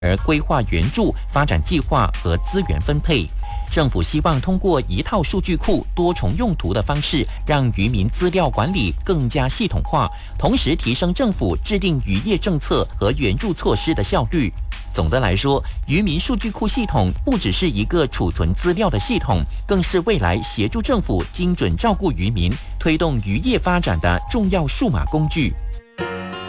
而规划援助、发展计划和资源分配。政府希望通过一套数据库多重用途的方式，让渔民资料管理更加系统化，同时提升政府制定渔业政策和援助措施的效率。总的来说，渔民数据库系统不只是一个储存资料的系统，更是未来协助政府精准照顾渔民、推动渔业发展的重要数码工具。